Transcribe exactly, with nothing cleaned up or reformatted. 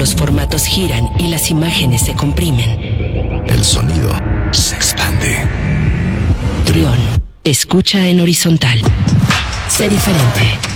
los formatos giran y las imágenes se comprimen. El sonido se expande. Trión, escucha en horizontal. Sé diferente.